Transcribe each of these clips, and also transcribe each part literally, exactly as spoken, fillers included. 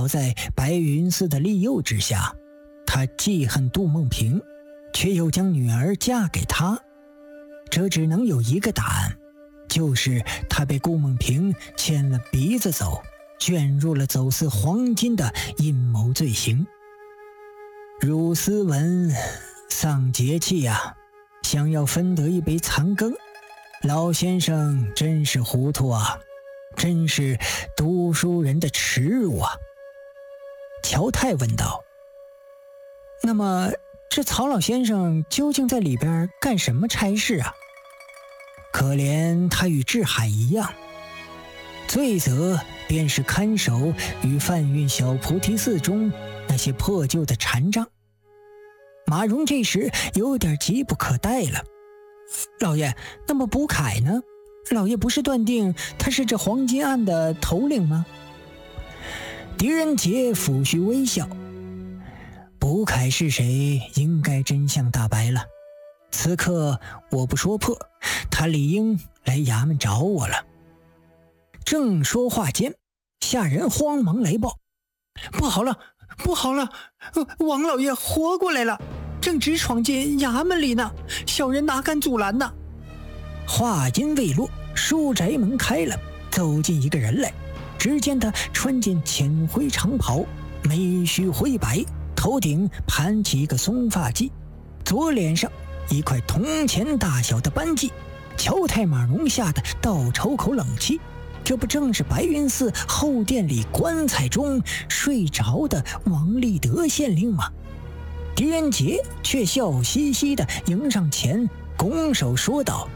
在白云寺的庇佑之下，他记恨杜梦萍，却又将女儿嫁给他。这只能有一个答案，就是他被顾梦萍牵了鼻子走，卷入了走私黄金的阴谋罪行。汝斯文丧节气呀，想要分得一杯残羹，老先生真是糊涂啊，真是读书人的耻辱啊。乔太问道：那么这曹老先生究竟在里边干什么差事啊？可怜他与志海一样，罪责便是看守与贩运小菩提寺中那些破旧的禅杖。马荣这时有点急不可待了。老爷，那么卜凯呢？老爷不是断定他是这黄金案的头领吗？狄仁杰抚须微笑，卜凯是谁，应该真相大白了。此刻我不说破，他理应来衙门找我了。正说话间，下人慌忙来报：不好了，不好了，王老爷活过来了，正直闯进衙门里呢，小人哪敢阻拦呢？话音未落，书宅门开了，走进一个人来。只见他穿件浅灰长袍，眉须灰白，头顶盘起一个松发髻，左脸上一块铜钱大小的斑迹。乔太马荣吓得倒抽口冷气，这不正是白云寺后殿里棺材中睡着的王立德县令吗？狄仁杰却笑嘻嘻地迎上前，拱手说道：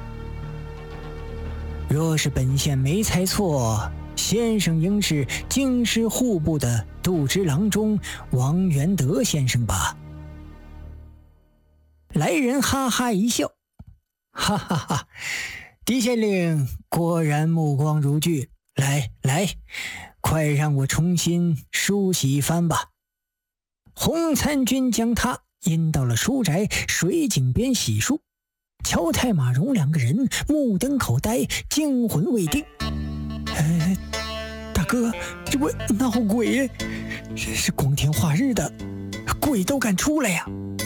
若是本县没猜错，先生应是京师户部的度支郎中王元德先生吧？来人哈哈一笑，哈哈哈，狄县令果然目光如炬，来来，快让我重新梳洗一番吧。洪参军将他引到了书宅水井边洗漱，乔太马荣两个人目瞪口呆，惊魂未定。呃，大哥，这不闹鬼，这是光天化日的，鬼都敢出来呀！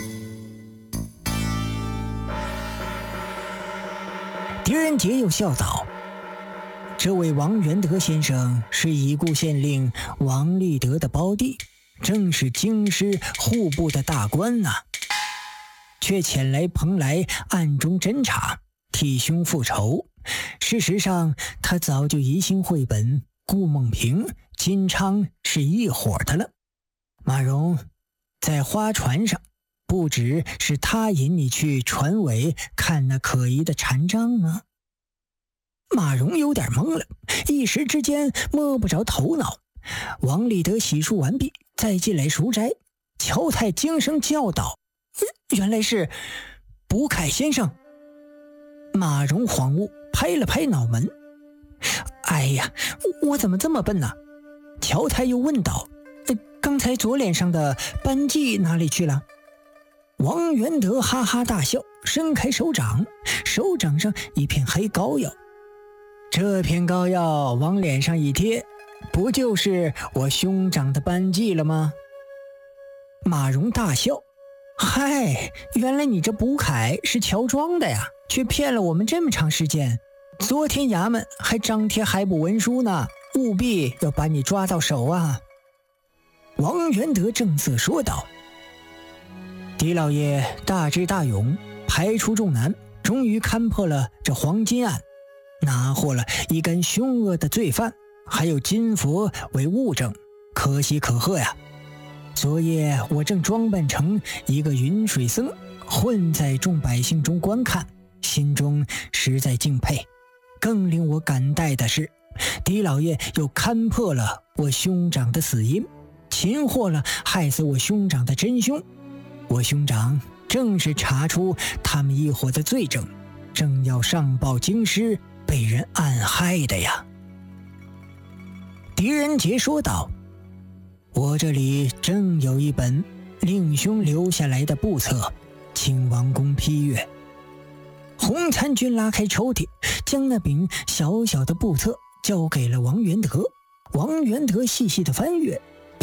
狄仁杰又笑道：这位王元德先生是已故县令王立德的胞弟，正是京师户部的大官呐、啊，却前来蓬莱暗中侦查，替兄复仇。事实上，他早就疑心绘本顾梦萍、金昌是一伙的了。马荣，在花船上，不只是他引你去船尾看那可疑的禅杖吗？马荣有点懵了，一时之间摸不着头脑。王立德洗漱完毕，再进来赎斋。乔太惊声叫道：原来是卜凯先生！马荣恍悟，拍了拍脑门：哎呀，我怎么这么笨呢？乔太又问道：刚才左脸上的斑迹哪里去了？王元德哈哈大笑，伸开手掌，手掌上一片黑膏药。这片膏药往脸上一贴，不就是我兄长的斑迹了吗？马荣大笑：嗨，原来你这卜凯是乔装的呀，却骗了我们这么长时间。昨天衙门还张贴海捕文书呢，务必要把你抓到手啊！王元德正色说道：狄老爷大智大勇，排除众难，终于勘破了这黄金案，拿获了一干凶恶的罪犯，还有金佛为物证，可喜可贺呀！昨夜我正装扮成一个云水僧，混在众百姓中观看，心中实在敬佩。更令我感戴的是，狄老爷又勘破了我兄长的死因，擒获了害死我兄长的真凶。我兄长正是查出他们一伙的罪证，正要上报京师，被人暗害的呀。狄仁杰说道：我这里正有一本令兄留下来的簿册，请王公批阅。洪参军拉开抽屉，将那柄小小的簿册交给了王元德。王元德细细的翻阅，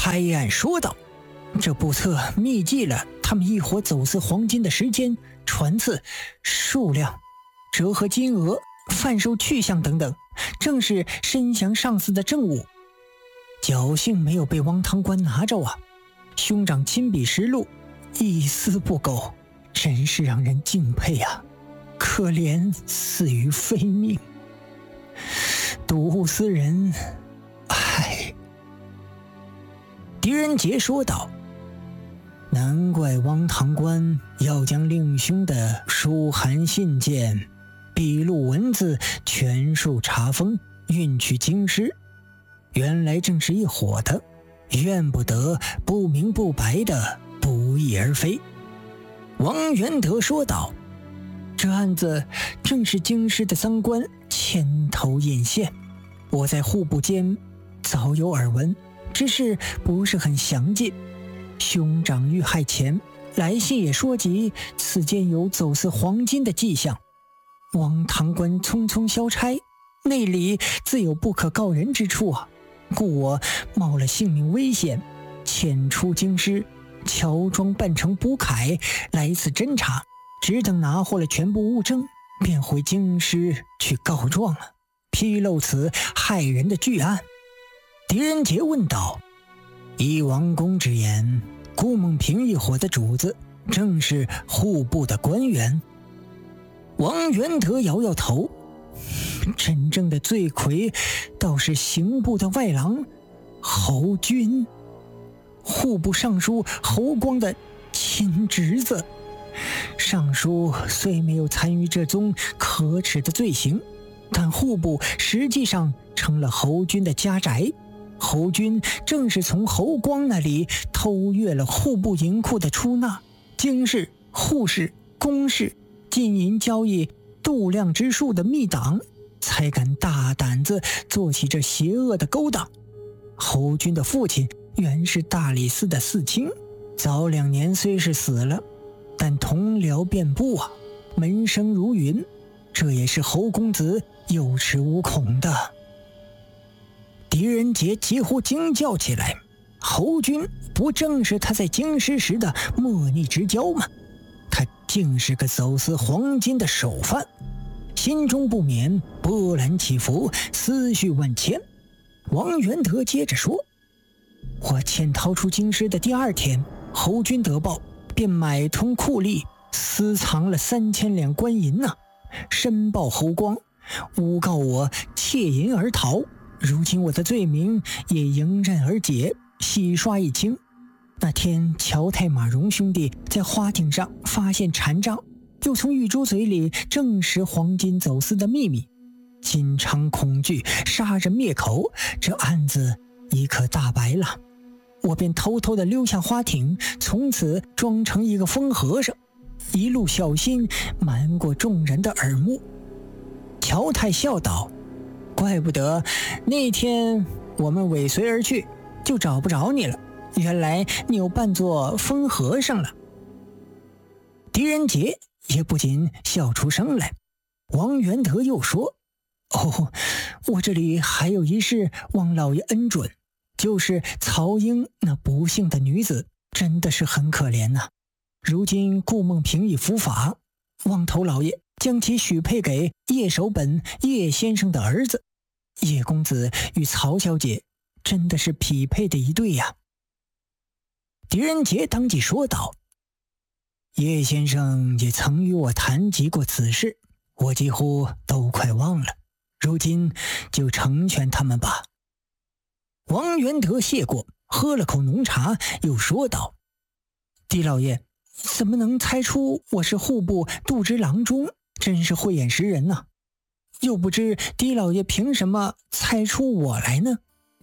拍案说道：“这簿册密记了他们一伙走私黄金的时间、船次、数量、折合金额、贩售去向等等，正是申降上司的证物。侥幸没有被汪堂官拿着啊！兄长亲笔实录，一丝不苟，真是让人敬佩啊！可怜死于非命，睹物思人，唉。”狄仁杰说道：“难怪汪堂官要将令兄的书函信件、笔录文字全数查封，运去京师。原来正是一伙的，怨不得不明不白的不翼而飞。”王元德说道：“这案子正是京师的赃官牵头引线，我在户部间早有耳闻，只是不是很详尽。兄长遇害前来信也说及此间有走私黄金的迹象，汪堂官匆匆消差，内里自有不可告人之处啊，故我冒了性命危险，潜出京师，乔装扮成卜凯来此侦查，只等拿获了全部物证，便回京师去告状了，披露此害人的巨案。”狄仁杰问道：“依王公之言，顾梦平一伙的主子正是户部的官员？”王元德摇摇头：“真正的罪魁倒是刑部的外郎侯军，户部尚书侯光的亲侄子。尚书虽没有参与这宗可耻的罪行，但户部实际上成了侯军的家宅。侯军正是从侯光那里偷越了户部银库的出纳、京士、户士、公士金银交易度量之术的密档，才敢大胆子做起这邪恶的勾当。侯军的父亲原是大理寺的寺卿，早两年虽是死了，但同僚遍布啊，门生如云，这也是侯公子有恃无恐的。”狄仁杰几乎惊叫起来：“侯军不正是他在京师时的莫逆之交吗？他竟是个走私黄金的首犯！”心中不免波澜起伏，思绪万千。王元德接着说：“我潜逃出京师的第二天，侯军得报，便买通酷吏，私藏了三千两官银呐、啊，申报侯光，诬告我窃银而逃。如今我的罪名也迎刃而解，洗刷一清。那天乔太马荣兄弟在花艇上发现禅杖，又从玉珠嘴里证实黄金走私的秘密，心肠恐惧，杀人灭口，这案子已可大白了。我便偷偷地溜下花艇，从此装成一个疯和尚，一路小心，瞒过众人的耳目。”乔太笑道：“怪不得那天我们尾随而去，就找不着你了，原来你又扮作疯和尚了。”狄仁杰也不禁笑出声来。王元德又说：“哦，我这里还有一事望老爷恩准，就是曹英那不幸的女子，真的是很可怜呐、啊。如今顾梦平已伏法，望头老爷将其许配给叶守本叶先生的儿子。叶公子与曹小姐真的是匹配的一对呀。”狄仁杰当即说道：“叶先生也曾与我谈及过此事，我几乎都快忘了，如今就成全他们吧。”王元德谢过，喝了口浓茶，又说道：“狄老爷怎么能猜出我是户部度支郎中，真是慧眼识人呐、啊！又不知狄老爷凭什么猜出我来呢？”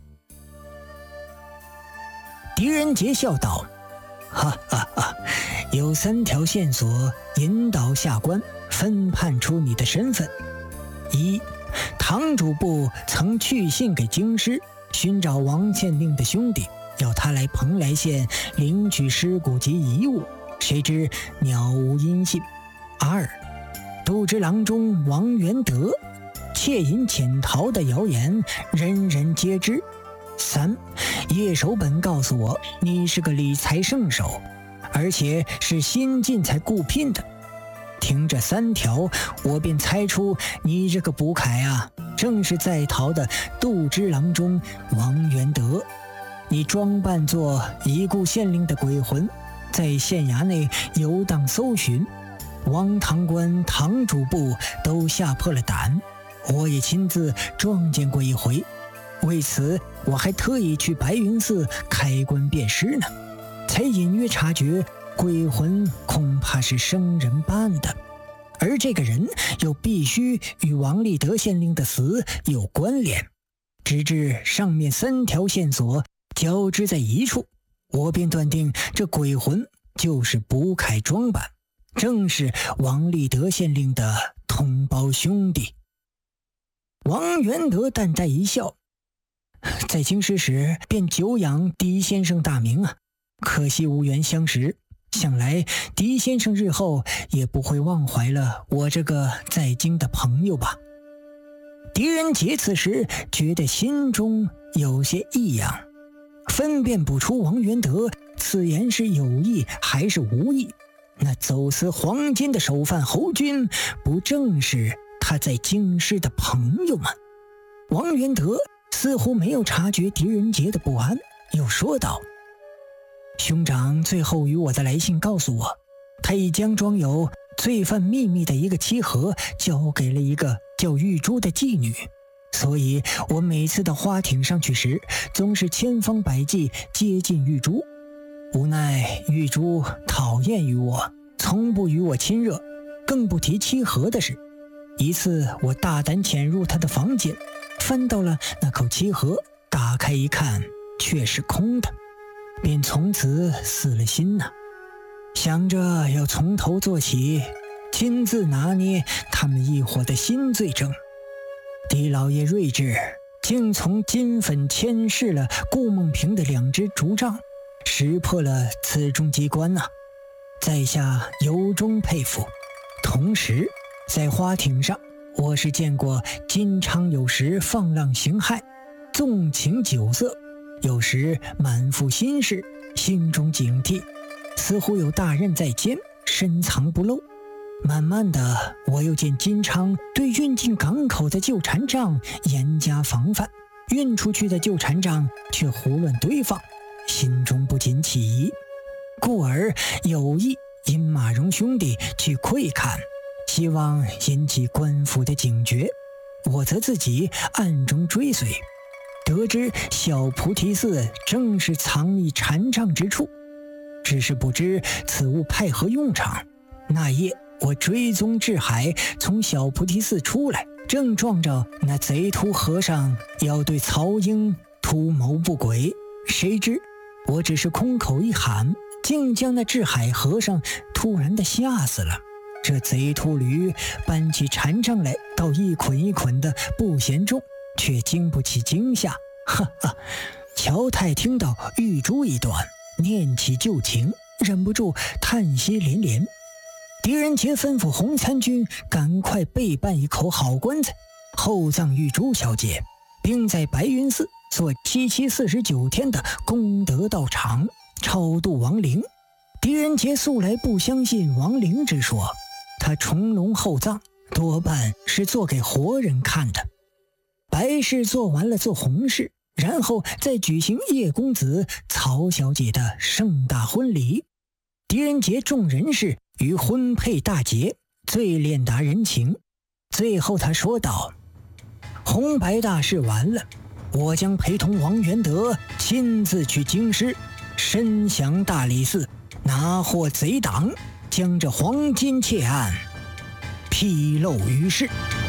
狄仁杰笑道：“哈哈哈，有三条线索引导下官分判出你的身份。一，堂主部曾去信给京师，寻找王县令的兄弟，要他来蓬莱县领取尸骨及遗物，谁知鸟无音信。二，度支郎中王元德窃银潜逃的谣言人人皆知。三， 叶守本告诉我，你是个理财圣手，而且是新进才雇聘的。听这三条，我便猜出你这个卜凯啊，正是在逃的杜之郎中王元德。你装扮作已故县令的鬼魂，在县衙内游荡搜寻，王堂官、堂主簿都吓破了胆，我也亲自撞见过一回。为此，我还特意去白云寺开棺辨尸呢，才隐约察觉鬼魂恐怕是生人扮的，而这个人又必须与王立德县令的死有关联。直至上面三条线索交织在一处，我便断定这鬼魂就是卜凯装扮，正是王立德县令的同胞兄弟。王元德淡淡一笑，在京师时便久仰狄先生大名啊，可惜无缘相识，想来狄先生日后也不会忘怀了我这个在京的朋友吧。狄仁杰此时觉得心中有些异样，分辨不出王元德此言是有意还是无意。那走私黄金的首犯侯军，不正是他在京师的朋友吗？王元德似乎没有察觉狄仁杰的不安，又说道：兄长最后与我的来信告诉我，他已将装有罪犯秘密的一个漆盒交给了一个叫玉珠的妓女，所以我每次到花艇上去时，总是千方百计接近玉珠。无奈玉珠讨厌于我，从不与我亲热，更不提漆盒的事。一次我大胆潜入他的房间，翻到了那口漆盒，打开一看，却是空的，便从此死了心呐、啊。想着要从头做起，亲自拿捏他们一伙的新罪证。狄老爷睿智，竟从金粉牵制了顾梦平的两只竹杖，识破了此中机关呐、啊，在下由衷佩服。同时在花艇上，我是见过金昌有时放浪形骸，纵情酒色，有时满腹心事，心中警惕，似乎有大任在肩，深藏不露。慢慢的，我又见金昌对运进港口的旧禅杖严加防范，运出去的旧禅杖却胡乱堆放，心中不禁起疑，故而有意引马荣兄弟去窥看，希望引起官府的警觉。我则自己暗中追随，得知小菩提寺正是藏匿禅杖之处，只是不知此物派何用场。那夜我追踪至海，从小菩提寺出来，正撞着那贼秃和尚要对曹英图谋不轨，谁知我只是空口一喊，竟将那智海和尚突然的吓死了。这贼秃驴搬起禅杖来，倒一捆一捆的不嫌重，却经不起惊吓。哈哈！乔太听到玉珠一段，念起旧情，忍不住叹息连连。狄仁杰吩咐洪参军赶快备办一口好棺材，厚葬玉珠小姐，并在白云寺做七七四十九天的功德道场，超度亡灵。狄仁杰素来不相信亡灵之说，他重龙厚葬多半是做给活人看的。白事做完了做红事，然后再举行叶公子曹小姐的盛大婚礼。狄仁杰众人士于婚配大捷，最练达人情。最后他说道：红白大事完了，我将陪同王元德亲自去京师，深降大理寺，拿获贼党，将这黄金窃案披露于世。